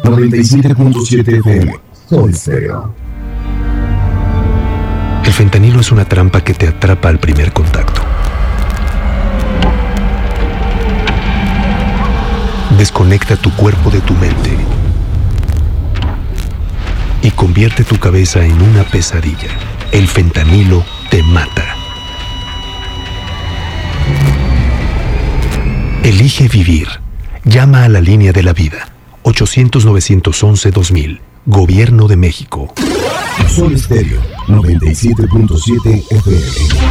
97.7 FM. Sol Stereo. El fentanilo es una trampa que te atrapa al primer contacto. Desconecta tu cuerpo de tu mente y convierte tu cabeza en una pesadilla. El fentanilo te mata. Elige vivir. Llama a la línea de la vida. 800-911-2000. Gobierno de México. Sol Stereo 97.7 FM.